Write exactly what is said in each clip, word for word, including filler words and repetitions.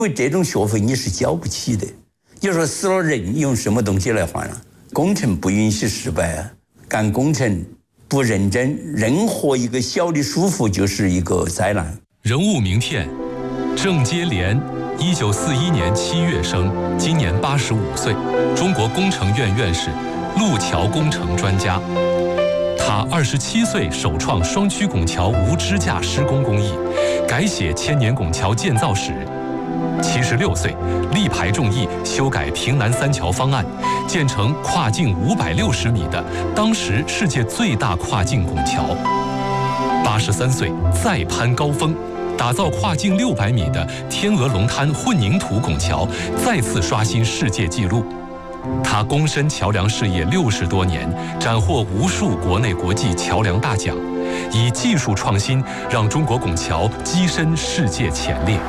因为这种学费你是交不起的。你说死了人用什么东西来还啊？工程不允许失败啊！干工程不认真，任何一个小的疏忽就是一个灾难。 人物名片：郑接连，一九四一年七月生，今年八十五岁，中国工程院院士，路桥工程专家。他二十七岁首创双曲拱桥无支架施工工艺，改写千年拱桥建造史。七十六岁，力排众议修改平南三桥方案，建成跨径五百六十米的当时世界最大跨境拱桥。八十三岁，再攀高峰，打造跨径六百米的天鹅龙滩混凝土拱桥，再次刷新世界纪录。他躬身桥梁事业六十多年，斩获无数国内国际桥梁大奖，以技术创新让中国拱桥跻身世界前列。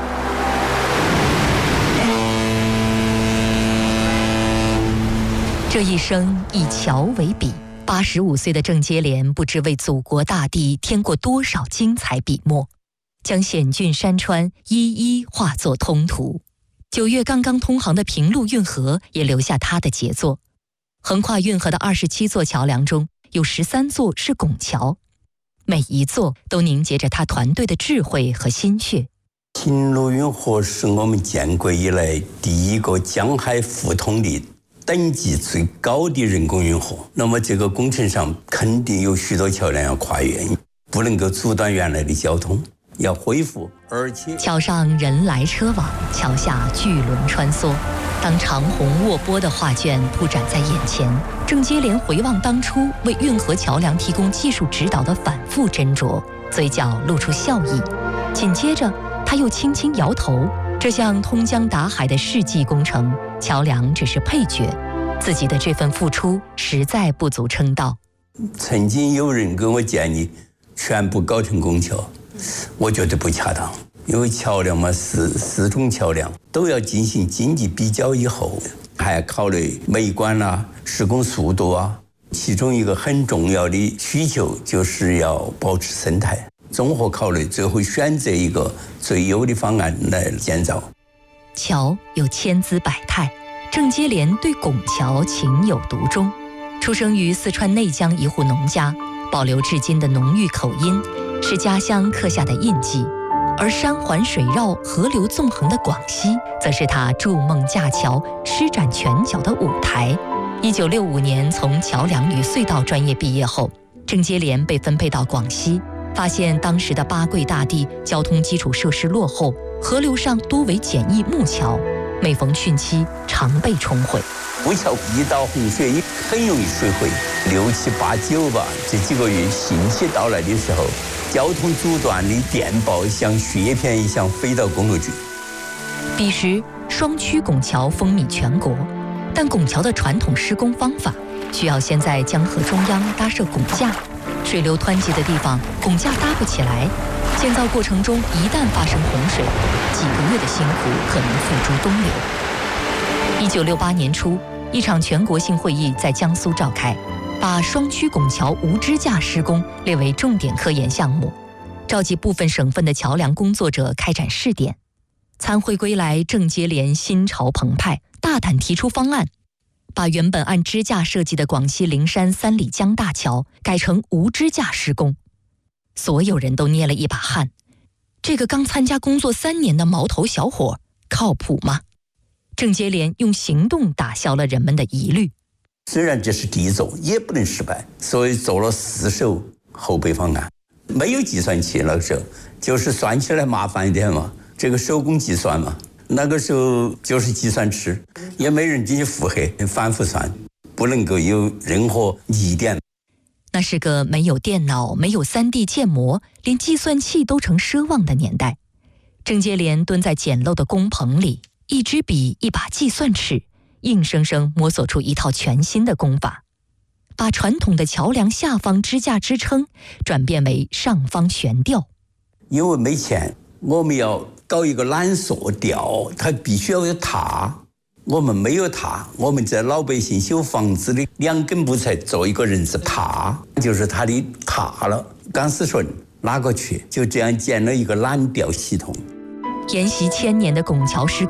这一生以桥为笔，八十五岁的郑接连不知为祖国大地添过多少精彩笔墨，将险峻山川一一化作通途。九月刚刚通航的平陆运河也留下他的杰作。横跨运河的二十七座桥梁中，有十三座是拱桥，每一座都凝结着他团队的智慧和心血。 平陆运河是我们建国以来第一个江海互通的等级最高的人工运河，那么这个工程上肯定有许多桥梁要跨越，不能够阻断原来的交通，要恢复。而且桥上人来车往，桥下巨轮穿梭。当长虹卧波的画卷铺展在眼前，郑接连回望当初为运河桥梁提供技术指导的反复斟酌，嘴角露出笑意。紧接着，他又轻轻摇头。这项通江达海的世纪工程，桥梁只是配角，自己的这份付出实在不足称道。 曾经有人给我建议全部搞成拱桥，我觉得不恰当，因为桥梁嘛是四种桥梁都要进行经济比较以后，还要考虑美观啊、施工速度啊，其中一个很重要的需求就是要保持生态。综合考虑，最后选择一个最优的方案来建造。 桥有千姿百态，郑接连对拱桥情有独钟。出生于四川内江一户农家，保留至今的浓郁口音，是家乡刻下的印记。而山环水绕、河流纵横的广西，则是他筑梦架桥、施展拳脚的舞台。一九六五年从桥梁与隧道专业毕业后，郑接连被分配到广西。发现当时的八桂大地交通基础设施落后，河流上多为简易木桥，每逢汛期常被冲毁。 木桥一到洪水很容易水毁，六七八九吧这几个月汛期到来的时候，交通阻断的电报像雪片一样飞到公路局。 彼时双曲拱桥风靡全国，但拱桥的传统施工方法需要先在江河中央搭设拱架，水流湍急的地方拱架搭不起来，建造过程中一旦发生洪水，几个月的辛苦可能付诸东流。一九六八年初，一场全国性会议在江苏召开，把双曲拱桥无支架施工列为重点科研项目，召集部分省份的桥梁工作者开展试点。参会归来，郑接连心潮澎湃，大胆提出方案，把原本按支架设计的广西灵山三里江大桥改成无支架施工。所有人都捏了一把汗，这个刚参加工作三年的毛头小伙靠谱吗？郑接连用行动打消了人们的疑虑。 虽然这是第一座，也不能失败，所以做了四手后备方案。没有计算器那个时候，就是算起来麻烦一点嘛，这个手工计算嘛，那个时候就是计算尺，也没人给你腹黑，反复算，不能够有任何疑点。 那是个没有电脑、没有 三 D 建模，连计算器都成奢望的年代。郑接连蹲在简陋的工棚里，一支笔，一把计算尺，硬生生摸索出一套全新的工法，把传统的桥梁下方支架支撑转变为上方悬吊。 因为没钱，我们要搞一个缆索吊，它必须要有塔。我们没有塔，我们在老百姓修房子的两根木材做一个人字塔，就是它的塔了。钢丝绳拉过去，就这样建了一个缆吊系统。 沿袭千年的拱桥施工